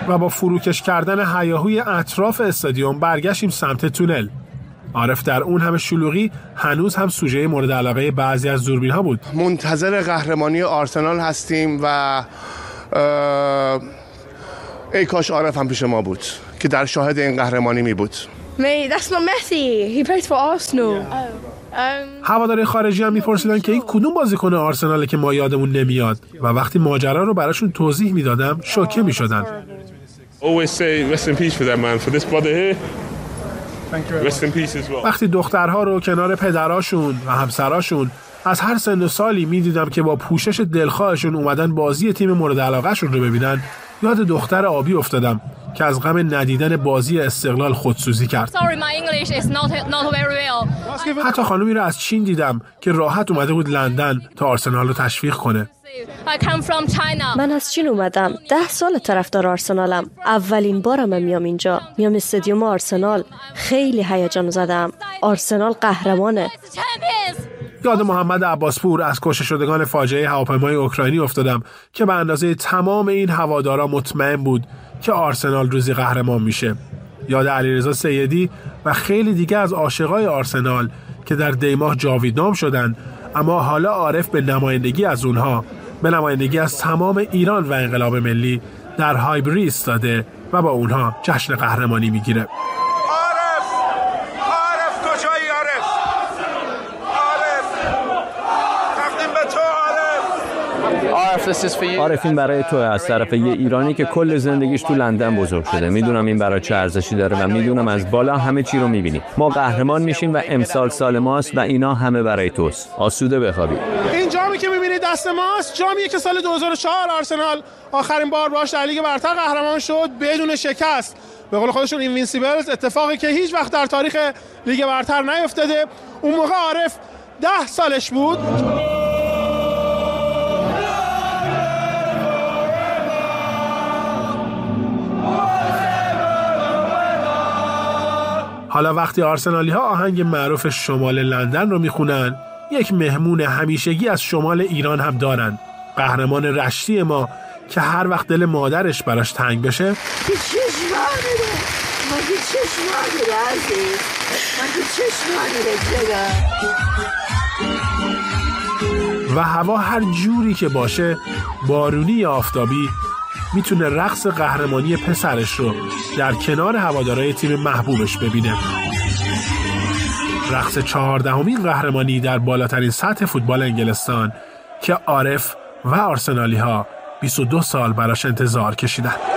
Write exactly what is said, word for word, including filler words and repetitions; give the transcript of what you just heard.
و با فروکش کردن هیاهوی اطراف استادیوم برگشتیم سمت تونل. عارف در اون همه شلوغی هنوز هم سوژه مورد علاقه بعضی از دوربین‌ها بود. منتظر قهرمانی آرسنال هستیم و ای کاش عارف هم پیش ما بود که در شاهد این قهرمانی می بود. Mate, that's not Messi. He plays for Arsenal. هواداری خارجی هم میپرسیدن که این کدوم بازیکن آرسناله که ما یادمون نمیاد و وقتی ماجرا رو براشون توضیح میدادم شوکه میشدن. وقتی دخترها رو کنار پدراشون و همسراشون از هر سن و سالی میدیدم که با پوشش دلخواهشون اومدن بازی تیم مورد علاقهشون رو ببینن، یاد دختر آبی افتادم که از غم ندیدن بازی استقلال خودسوزی کرد. حتی خانومی رو از چین دیدم که راحت اومده بود لندن تا آرسنال رو تشویق کنه. من از چین اومدم. ده سال طرفدار آرسنالم. اولین بارم میام اینجا. میام استادیوم آرسنال. خیلی هیجان زدم. آرسنال قهرمانه. یاد محمد عباسپور از کشته شدگان فاجعه هواپیمای اوکراینی افتادم که به اندازه تمام این هوادارا مطمئن بود که آرسنال روزی قهرمان میشه. یاد علیرضا سیدی و خیلی دیگه از عاشقای آرسنال که در دیماه جاویدنام شدن، اما حالا عارف به نمایندگی از اونها، به نمایندگی از تمام ایران و انقلاب ملی در هایبری ایستاده و با اونها جشن قهرمانی میگیره. عارف این برای تو از طرف یه ایرانی که کل زندگیش تو لندن بزرگ شده. میدونم این برای چه ارزشی داره و میدونم از بالا همه چی رو میبینی. ما قهرمان میشیم و امسال سال ماست و اینا همه برای توست. آسوده بخوابی. این جامی که میبینید دست ماست جامیه که سال دو هزار و چهار آرسنال آخرین بار باش در لیگ برتر قهرمان شد بدون شکست. به قول خودشون اینوینسیبلز، اتفاقی که هیچ وقت در تاریخ لیگ برتر نیفتاده. اون موقع عارف ده سالش بود. حالا وقتی آرسنالی ها آهنگ معروف شمال لندن رو میخونن، یک مهمون همیشگی از شمال ایران هم دارن. قهرمان رشتی ما که هر وقت دل مادرش براش تنگ بشه و هوا هر جوری که باشه، بارونی یا آفتابی، میتونه رقص قهرمانی پسرش رو در کنار هوادارهای تیم محبوبش ببینه. رقص چهاردهمین قهرمانی در بالاترین سطح فوتبال انگلستان که عارف و آرسنالی ها بیست و دو سال براش انتظار کشیدن.